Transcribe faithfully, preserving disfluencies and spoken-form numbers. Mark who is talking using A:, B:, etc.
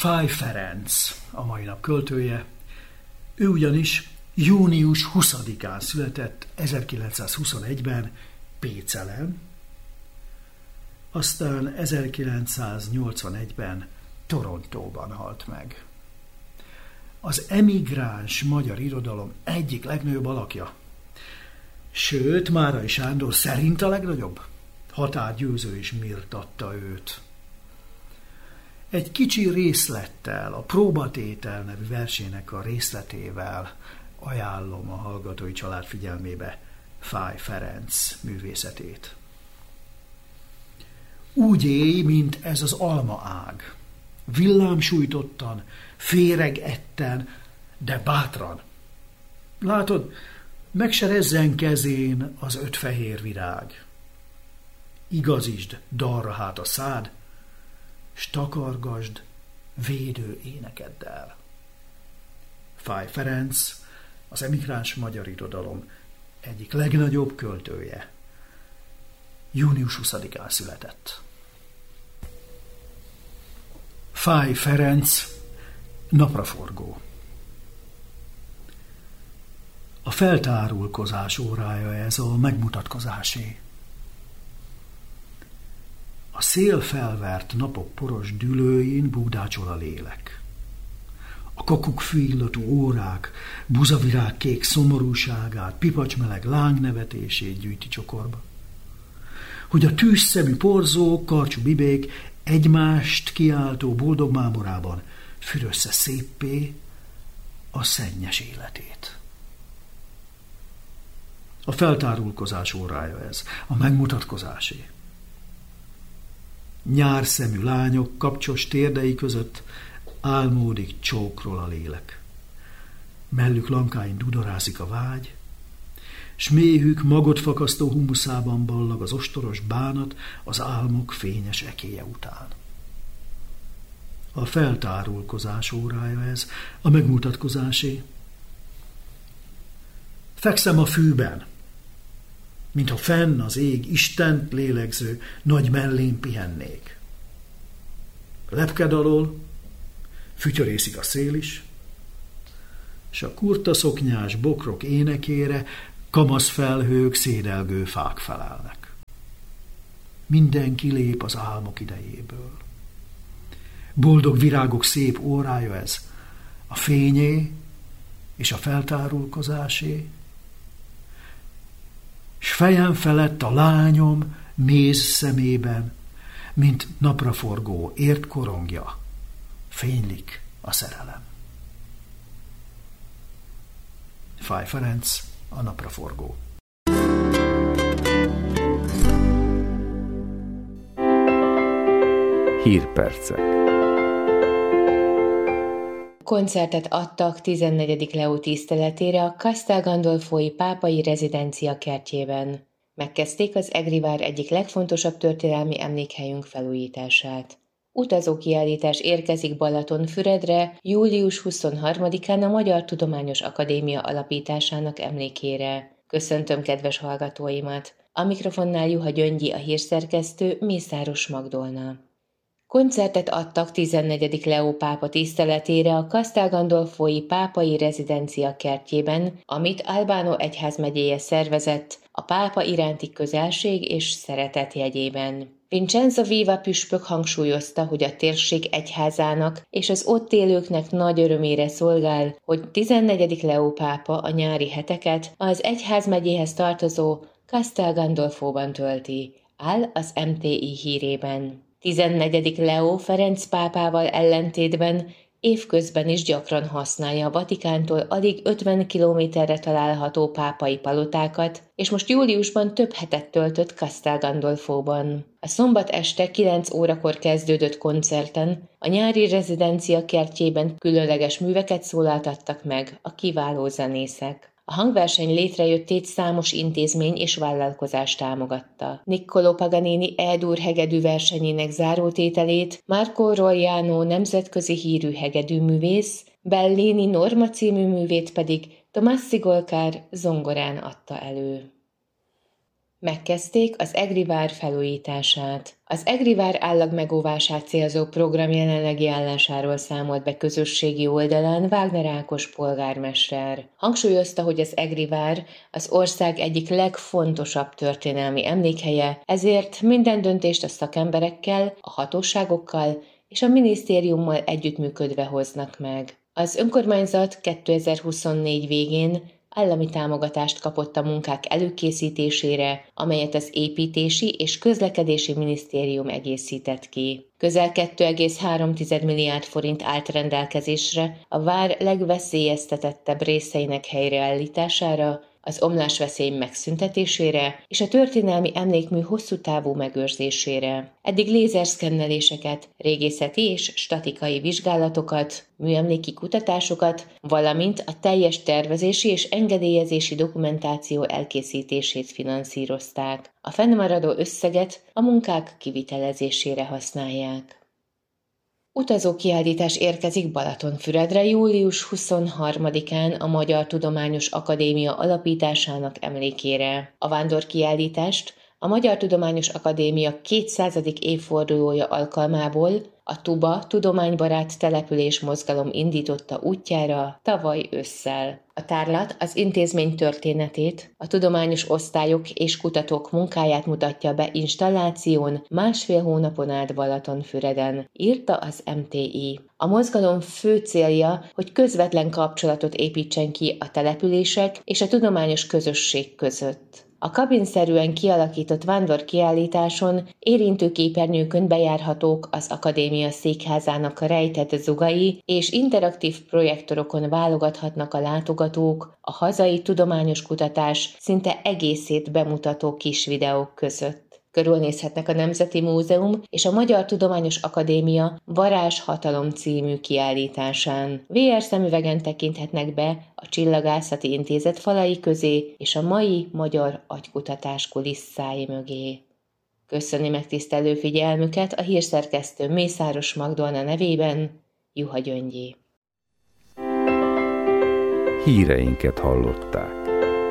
A: Fáy Ferenc a mai nap költője. Ő ugyanis június huszadikán született ezerkilencszázhuszonegyben Pécelen, aztán ezerkilencszáznyolcvanegyben Torontóban halt meg. Az emigráns magyar irodalom egyik legnagyobb alakja. Sőt, Márai Sándor szerint a legnagyobb. Határgyőző is méltatta őt. Egy kicsi részlettel, a Próbatétel nevű versének a részletével ajánlom a hallgatói család figyelmébe Fáy Ferenc művészetét. Úgy élj, mint ez az almaág, villámsújtottan, féregetten, de bátran. Látod, meg se rezzen kezén az öt fehér virág. Igazítsd dalra hát a szád, s takargasd védő énekeddel. Fáy Ferenc, az emigráns magyar irodalom egyik legnagyobb költője. június huszadikán született. Fáy Ferenc, napraforgó. A feltárulkozás órája ez, a megmutatkozásé. A szél felvert napok poros dülőin búdácsol a lélek. A kakukkfű illatú órák buzavirág kék szomorúságát, pipacsmeleg lángnevetését gyűjti csokorba. Hogy a tűzszemű porzók, karcsú bibék egymást kiáltó boldog mámorában fürössze széppé a szennyes életét. A feltárulkozás órája ez, a megmutatkozásé. Nyárszemű lányok kapcsos térdei között álmódik csókról a lélek. Mellük lankáin dudorázik a vágy, s méhük magot fakasztó humuszában ballag az ostoros bánat az álmok fényes ekélye után. A feltárulkozás órája ez, a megmutatkozásé. Fekszem a fűben, mintha fenn az ég Istent lélegző nagy mellén pihennék. Lepked alól fütyörészik a szél is, s a kurta szoknyás bokrok énekére kamasz felhők szédelgő fák felelnek. Mindenki lép az álmok idejéből. Boldog virágok szép órája ez, a fényé és a feltárulkozásé, s fejem felett a lányom méz szemében, mint napraforgó ért korongja, fénylik a szerelem. Fáy Ferenc, a napraforgó.
B: Hírpercek.
C: Koncertet adtak tizennegyedik Leó tiszteletére a Castel Gandolfói pápai rezidencia kertjében. Megkezdték az Egri-vár egyik legfontosabb történelmi emlékhelyünk felújítását. Utazókiállítás érkezik Balatonfüredre július huszonharmadikán a Magyar Tudományos Akadémia alapításának emlékére. Köszöntöm kedves hallgatóimat! A mikrofonnál Juha Gyöngyi, a hírszerkesztő, Mészáros Magdolna. Koncertet adtak tizennegyedik Leó pápa tiszteletére a Castel Gandolfói pápai rezidencia kertjében, amit Albano egyházmegyéje szervezett a pápa iránti közelség és szeretet jegyében. Vincenzo Viva püspök hangsúlyozta, hogy a térség egyházának és az ott élőknek nagy örömére szolgál, hogy tizennegyedik Leó pápa a nyári heteket az egyházmegyéhez tartozó Castel Gandolfóban tölti, áll az em té i hírében. tizennegyedik Leó Ferenc pápával ellentétben évközben is gyakran használja a Vatikántól alig ötven kilométerre található pápai palotákat, és most júliusban több hetet töltött Castel Gandolfóban. A szombat este kilenc órakor kezdődött koncerten a nyári rezidencia kertjében különleges műveket szólaltattak meg a kiváló zenészek. A hangverseny létrejöttét számos intézmény és vállalkozás támogatta. Niccolò Paganini E-dur hegedű versenyének zárótételét Marco Rogliano nemzetközi hírű hegedűművész, Bellini Norma című művét pedig Tomassi Golkár zongorán adta elő. Megkezdték az Egri vár felújítását. Az Egri vár állag megóvását célzó program jelenlegi állásáról számolt be közösségi oldalán Wagner Ákos polgármester. Hangsúlyozta, hogy az Egri vár az ország egyik legfontosabb történelmi emlékhelye, ezért minden döntést a szakemberekkel, a hatóságokkal és a minisztériummal együttműködve hoznak meg. Az önkormányzat kétezer-huszonnégy végén állami támogatást kapott a munkák előkészítésére, amelyet az Építési és Közlekedési Minisztérium egészített ki. Közel két egész három milliárd forint állt rendelkezésre a vár legveszélyeztetettebb részeinek helyreállítására, az omlásveszély megszüntetésére és a történelmi emlékmű hosszú távú megőrzésére. Eddig lézerszkenneléseket, régészeti és statikai vizsgálatokat, műemléki kutatásokat, valamint a teljes tervezési és engedélyezési dokumentáció elkészítését finanszírozták. A fennmaradó összeget a munkák kivitelezésére használják. Utazókiállítás érkezik Balatonfüredre július huszonharmadikán a Magyar Tudományos Akadémia alapításának emlékére. A vándorkiállítást a Magyar Tudományos Akadémia kétszázadik évfordulója alkalmából a Tuba Tudománybarát Település Mozgalom indította útjára tavaly ősszel. A tárlat az intézmény történetét, a tudományos osztályok és kutatók munkáját mutatja be installáción másfél hónapon át Balatonfüreden, írta az em té i. A mozgalom fő célja, hogy közvetlen kapcsolatot építsen ki a települések és a tudományos közösség között. A kabinszerűen kialakított vándorkiállításon érintő képernyőkön bejárhatók az akadémia székházának rejtett zugai, és interaktív projektorokon válogathatnak a látogatók a hazai tudományos kutatás szinte egészét bemutató kis videók között. Körülnézhetnek a Nemzeti Múzeum és a Magyar Tudományos Akadémia Varázshatalom című kiállításán. vé er szemüvegen tekinthetnek be a Csillagászati Intézet falai közé és a mai magyar agykutatás kulisszái mögé. Köszöni megtisztelő figyelmüket a hírszerkesztő Mészáros Magdolna nevében, Juha Gyöngyi.
B: Híreinket hallották.